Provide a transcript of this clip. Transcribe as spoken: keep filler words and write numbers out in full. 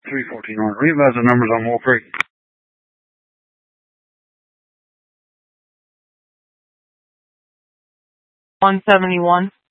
three fourteen on. Realize the numbers on Wolf Creek. one seventy-one.